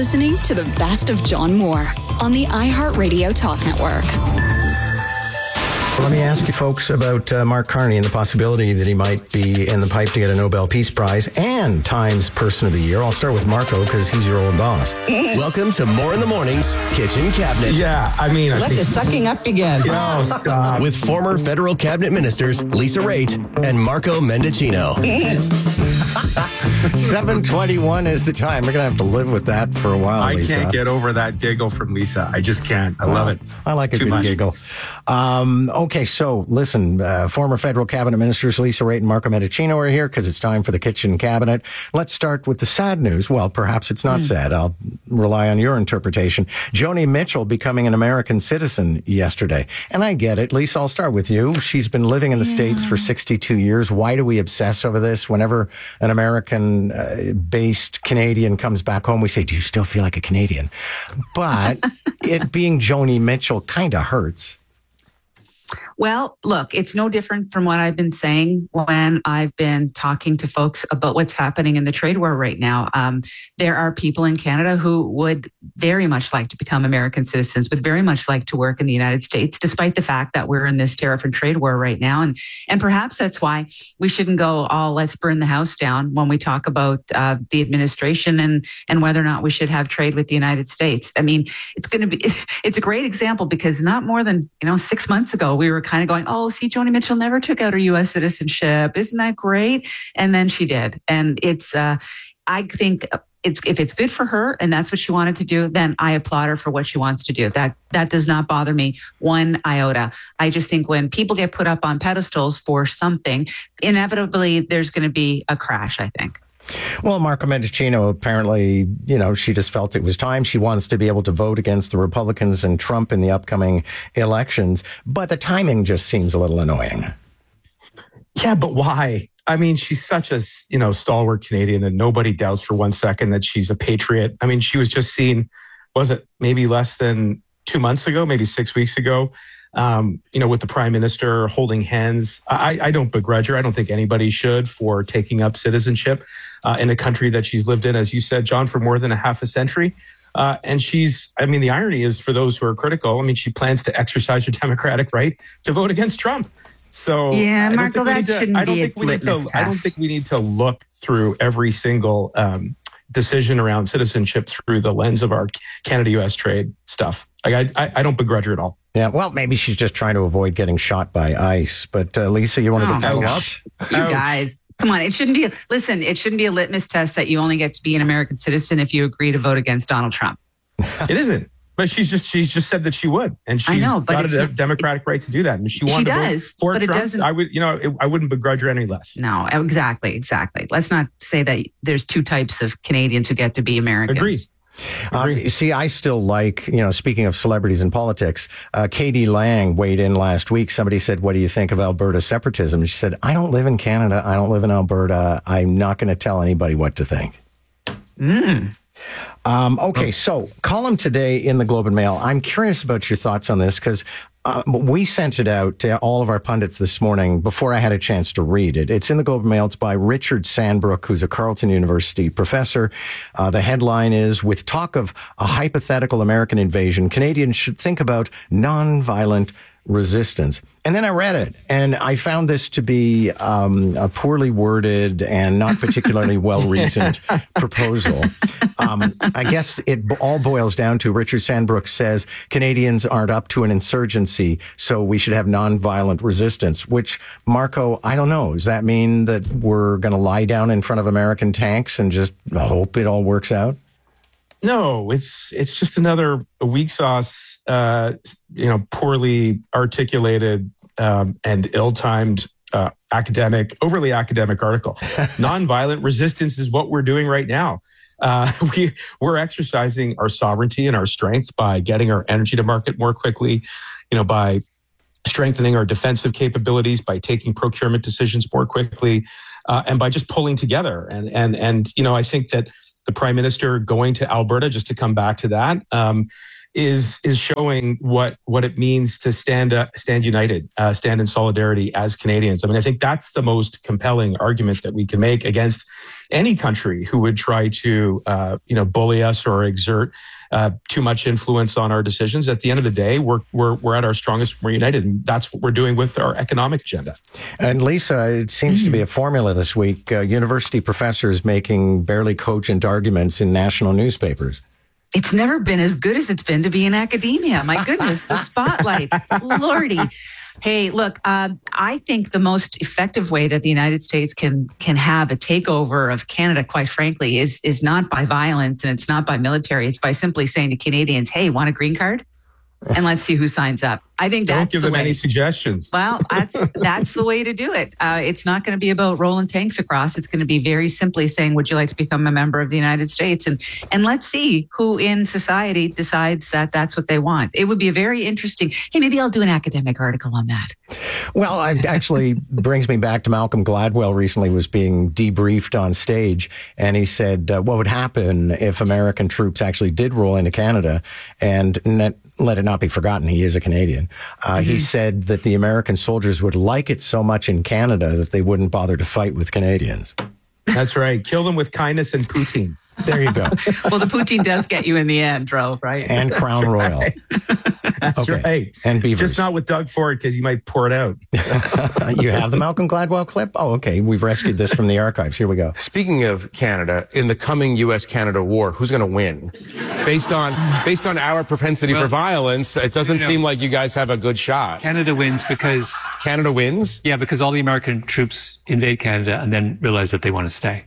listening to the best of John Moore on the iHeartRadio Talk Network. Let me ask you folks about Mark Carney and the possibility that he might be in the pipe to get a Nobel Peace Prize and Times Person of the Year. I'll start with Marco because he's your old boss. Welcome to More in the Morning's Kitchen Cabinet. Yeah, I mean... Let the sucking up begin. No, stop. With former federal cabinet ministers Lisa Raitt and Marco Mendicino. 7:21 is the time. We're going to have to live with that for a while, Lisa. I can't get over that giggle from Lisa. I just can't. I love it. I like a good giggle. Okay, so listen, former federal cabinet ministers Lisa Raitt and Marco Mendicino are here because it's time for the kitchen cabinet. Let's start with the sad news. Well, perhaps it's not sad. I'll rely on your interpretation. Joni Mitchell becoming an American citizen yesterday. And I get it. Lisa, I'll start with you. She's been living in the States for 62 years. Why do we obsess over this? Whenever an American-based Canadian comes back home, we say, do you still feel like a Canadian? But it being Joni Mitchell kind of hurts. Well, look, it's no different from what I've been saying when I've been talking to folks about what's happening in the trade war right now. There are people in Canada who would very much like to become American citizens, would very much like to work in the United States, despite the fact that we're in this tariff and trade war right now. And perhaps that's why we shouldn't go, let's burn the house down when we talk about the administration and whether or not we should have trade with the United States. I mean, it's a great example because not more than 6 months ago, we were kind of going, see, Joni Mitchell never took out her U.S. citizenship. Isn't that great? And then she did. And I think if it's good for her and that's what she wanted to do, then I applaud her for what she wants to do. That does not bother me one iota. I just think when people get put up on pedestals for something, inevitably there's going to be a crash, I think. Well, Marco Mendicino, apparently, she just felt it was time. She wants to be able to vote against the Republicans and Trump in the upcoming elections. But the timing just seems a little annoying. Yeah, but why? I mean, she's such a, stalwart Canadian and nobody doubts for 1 second that she's a patriot. I mean, she was just seen, was it maybe less than 2 months ago, maybe 6 weeks ago, with the prime minister holding hands. I don't begrudge her. I don't think anybody should for taking up citizenship in a country that she's lived in, as you said, John, for more than a half a century. And the irony is for those who are critical, she plans to exercise her democratic right to vote against Trump. So yeah, Marco, that shouldn't be a litmus test. I don't think we need to look through every single decision around citizenship through the lens of our Canada-U.S. trade stuff. I don't begrudge her at all. Yeah, well, maybe she's just trying to avoid getting shot by ICE. But Lisa, you wanted to follow up? You guys, come on. It shouldn't be a litmus test that you only get to be an American citizen if you agree to vote against Donald Trump. It isn't. But she's just said that she would, and she's got a democratic right to do that. And she wanted to vote for Trump. It doesn't. I wouldn't begrudge her any less. No, exactly. Let's not say that there's two types of Canadians who get to be Americans. Agreed. See, I still like, speaking of celebrities in politics, Katie Lang weighed in last week. Somebody said, what do you think of Alberta separatism? She said, I don't live in Canada. I don't live in Alberta. I'm not going to tell anybody what to think. Okay, so column today in the Globe and Mail. I'm curious about your thoughts on this because we sent it out to all of our pundits this morning before I had a chance to read it. It's in the Globe and Mail. It's by Richard Sandbrook, who's a Carleton University professor. The headline is, with talk of a hypothetical American invasion, Canadians should think about nonviolent resistance. And then I read it, and I found this to be a poorly worded and not particularly well-reasoned proposal. I guess it all boils down to Richard Sandbrook says Canadians aren't up to an insurgency, so we should have nonviolent resistance, which, Marco, I don't know. Does that mean that we're going to lie down in front of American tanks and just hope it all works out? No, it's just another weak sauce, poorly articulated and ill-timed overly academic article. Nonviolent resistance is what we're doing right now. We're exercising our sovereignty and our strength by getting our energy to market more quickly, by strengthening our defensive capabilities, by taking procurement decisions more quickly, and by just pulling together. And I think that the Prime Minister going to Alberta, just to come back to that, is showing what it means to stand united, stand in solidarity as Canadians. I mean, I think that's the most compelling argument that we can make against any country who would try to, bully us or exert too much influence on our decisions. At the end of the day, we're at our strongest, we're united, and that's what we're doing with our economic agenda. And Lisa, it seems to be a formula this week. University professors making barely cogent arguments in national newspapers. It's never been as good as it's been to be in academia. My goodness, the spotlight. Lordy. Hey, look, I think the most effective way that the United States can have a takeover of Canada, quite frankly, is not by violence and it's not by military. It's by simply saying to Canadians, hey, want a green card? And let's see who signs up. I think that's Don't give them any suggestions. Well, that's the way to do it. It's not going to be about rolling tanks across. It's going to be very simply saying, would you like to become a member of the United States? And let's see who in society decides that that's what they want. It would be a very interesting, hey, maybe I'll do an academic article on that. Well, it actually brings me back to Malcolm Gladwell recently was being debriefed on stage, and he said, what would happen if American troops actually did roll into Canada? And let it not be forgotten, he is a Canadian. He said that the American soldiers would like it so much in Canada that they wouldn't bother to fight with Canadians. That's right. Kill them with kindness and poutine. There you go. Well, the poutine does get you in the end, Dro, right? And Crown Royal. That's right. And beavers. Just not with Doug Ford because you might pour it out. You have the Malcolm Gladwell clip? Oh, okay. We've rescued this from the archives. Here we go. Speaking of Canada, in the coming U.S.-Canada war, who's going to win? Based on our propensity for violence, it doesn't seem like you guys have a good shot. Canada wins because... Canada wins? Yeah, because all the American troops invade Canada and then realize that they want to stay.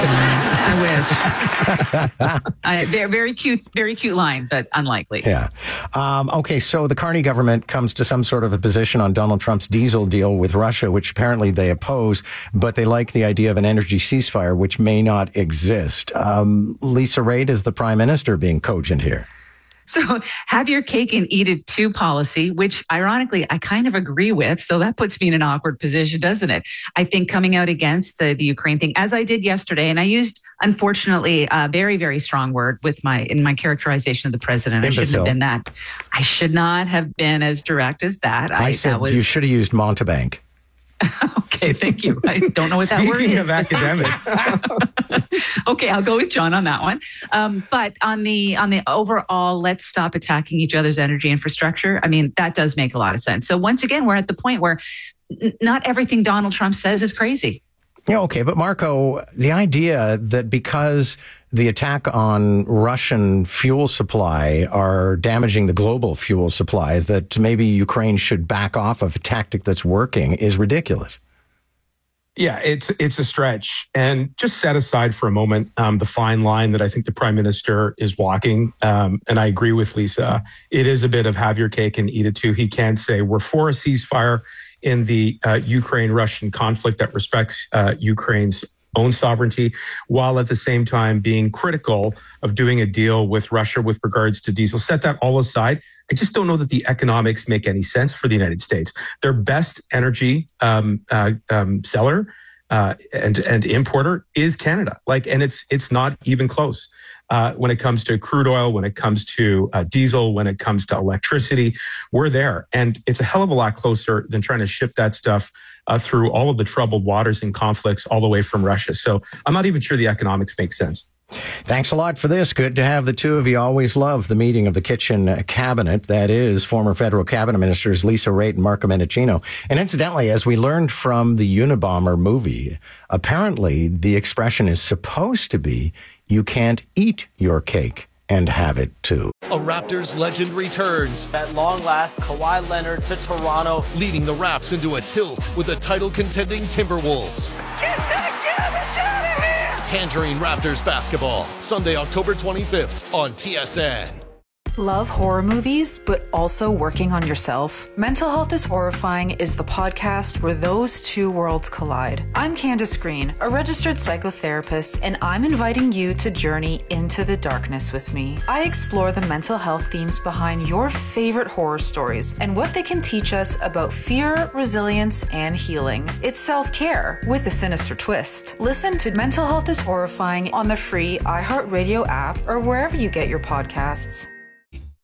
I wish. They're very cute line, but unlikely. Yeah. Okay, so the Carney government comes to some sort of a position on Donald Trump's diesel deal with Russia, which apparently they oppose, but they like the idea of an energy ceasefire, which may not exist. Lisa Raitt is the prime minister being cogent here. So have your cake and eat it too policy, which ironically I kind of agree with. So that puts me in an awkward position, doesn't it? I think coming out against the Ukraine thing, as I did yesterday, and I used, unfortunately, a very, very strong word in my characterization of the president. I shouldn't have been that. I should not have been as direct as that. I said you should have used Montebank. Okay, thank you. I don't know what that word is. Speaking of academic. Okay, I'll go with John on that one. But on the overall, let's stop attacking each other's energy infrastructure. I mean, that does make a lot of sense. So once again, we're at the point where not everything Donald Trump says is crazy. Yeah, okay, but Marco, the idea that because the attack on Russian fuel supply are damaging the global fuel supply, that maybe Ukraine should back off of a tactic that's working is ridiculous. Yeah, it's a stretch. And just set aside for a moment the fine line that I think the prime minister is walking. And I agree with Lisa. It is a bit of have your cake and eat it too. He can say we're for a ceasefire in the Ukraine-Russian conflict that respects Ukraine's own sovereignty, while at the same time being critical of doing a deal with Russia with regards to diesel. Set that all aside. I just don't know that the economics make any sense for the United States. Their best energy seller and importer is Canada. And it's not even close. When it comes to crude oil, when it comes to diesel, when it comes to electricity, we're there. And it's a hell of a lot closer than trying to ship that stuff through all of the troubled waters and conflicts all the way from Russia. So I'm not even sure the economics make sense. Thanks a lot for this. Good to have the two of you. Always love the meeting of the kitchen cabinet. That is former federal cabinet ministers Lisa Raitt and Marco Mendicino. And incidentally, as we learned from the Unabomber movie, apparently the expression is supposed to be, you can't eat your cake and have it too. A Raptors legend returns. At long last, Kawhi Leonard to Toronto. Leading the Raps into a tilt with the title-contending Timberwolves. Get that garbage out of here! Tangerine Raptors basketball, Sunday, October 25th on TSN. Love horror movies, but also working on yourself? Mental Health is Horrifying is the podcast where those two worlds collide. I'm Candace Green, a registered psychotherapist, and I'm inviting you to journey into the darkness with me. I explore the mental health themes behind your favorite horror stories and what they can teach us about fear, resilience, and healing. It's self-care with a sinister twist. Listen to Mental Health is Horrifying on the free iHeartRadio app or wherever you get your podcasts.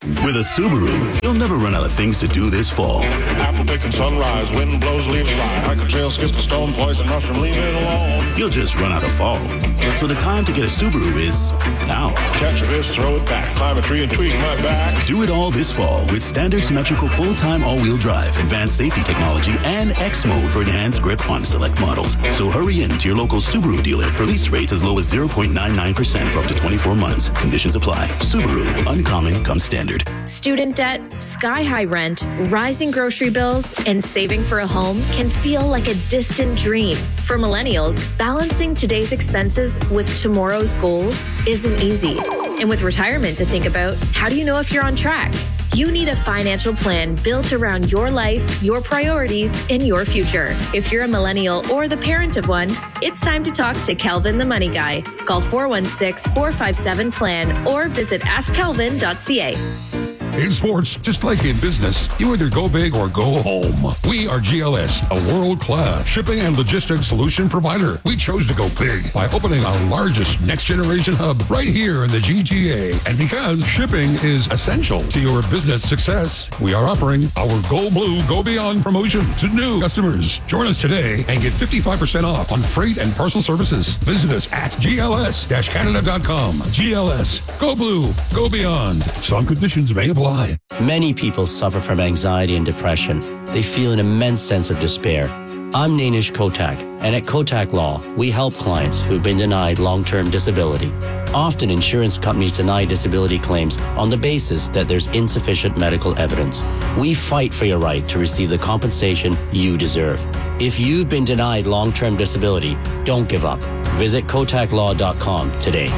With a Subaru, you'll never run out of things to do this fall. Apple picking sunrise, wind blows, leaves fly. Hike a trail, skip the stone, poison mushroom, leave it alone. You'll just run out of fall. So the time to get a Subaru is now. Catch a fish, throw it back, climb a tree and tweak my back. Do it all this fall with standard symmetrical full-time all-wheel drive, advanced safety technology, and X mode for enhanced grip on select models. So hurry in to your local Subaru dealer for lease rates as low as 0.99% for up to 24 months. Conditions apply. Subaru, uncommon comes standard. Student debt, sky-high rent, rising grocery bills, and saving for a home can feel like a distant dream. For millennials, balancing today's expenses with tomorrow's goals isn't easy. And with retirement to think about, how do you know if you're on track? You need a financial plan built around your life, your priorities, and your future. If you're a millennial or the parent of one, it's time to talk to Kelvin the Money Guy. Call 416-457-PLAN or visit askkelvin.ca. In sports, just like in business, you either go big or go home. We are GLS, a world-class shipping and logistics solution provider. We chose to go big by opening our largest next-generation hub right here in the GTA. And because shipping is essential to your business success, we are offering our Go Blue, Go Beyond promotion to new customers. Join us today and get 55% off on freight and parcel services. Visit us at gls-canada.com. GLS, Go Blue, Go Beyond. Some conditions may apply. Many people suffer from anxiety and depression. They feel an immense sense of despair. I'm Nainish Kotak, and at Kotak Law, we help clients who've been denied long-term disability. Often, insurance companies deny disability claims on the basis that there's insufficient medical evidence. We fight for your right to receive the compensation you deserve. If you've been denied long-term disability, don't give up. Visit kotaklaw.com today.